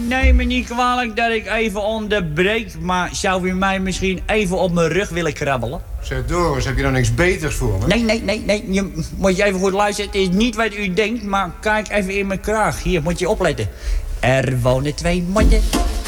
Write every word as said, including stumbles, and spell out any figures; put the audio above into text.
neem me niet kwalijk dat ik even onderbreek, maar zou u mij misschien even op mijn rug willen krabbelen? Zeg Doris, heb je dan niks beters voor me? Nee, nee, nee, nee. Je moet je even goed luisteren. Het is niet wat u denkt, maar kijk even in mijn kraag. Hier, moet je opletten. Er wonen twee motten